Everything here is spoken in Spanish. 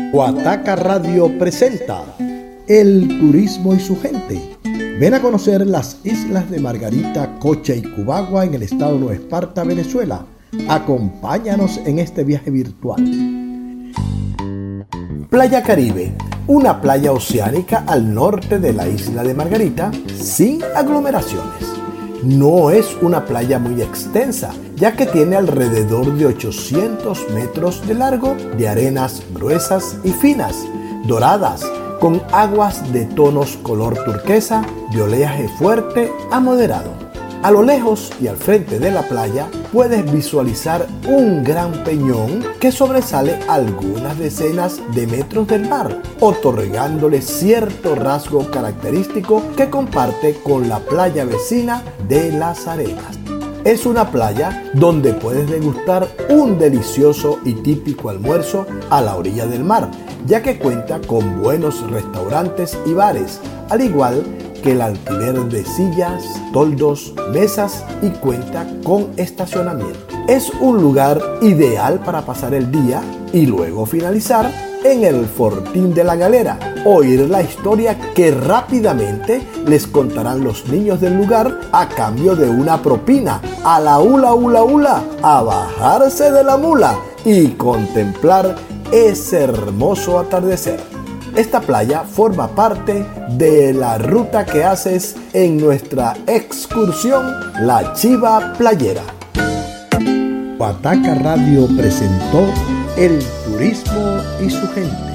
Guataca Radio presenta El turismo y su gente. Ven a conocer las islas de Margarita, Cocha y Cubagua en el estado Nueva Esparta, Venezuela. Acompáñanos en este viaje virtual. Playa Caribe, una playa oceánica al norte de la isla de Margarita, sin aglomeraciones. No es una playa muy extensa, ya que tiene alrededor de 800 metros de largo, de arenas gruesas y finas, doradas, con aguas de tonos color turquesa, de oleaje fuerte a moderado. A lo lejos y al frente de la playa puedes visualizar un gran peñón que sobresale algunas decenas de metros del mar, otorgándole cierto rasgo característico que comparte con la playa vecina de Las Arenas. Es una playa donde puedes degustar un delicioso y típico almuerzo a la orilla del mar, ya que cuenta con buenos restaurantes y bares, al igual que el alquiler de sillas, toldos, mesas y cuenta con estacionamiento. Es un lugar ideal para pasar el día y luego finalizar en el Fortín de la Galera, oír la historia que rápidamente les contarán los niños del lugar a cambio de una propina, a la hula hula hula, a bajarse de la mula y contemplar ese hermoso atardecer. Esta playa forma parte de la ruta que haces en nuestra excursión La Chiva Playera. Guataca Radio presentó El turismo y su gente.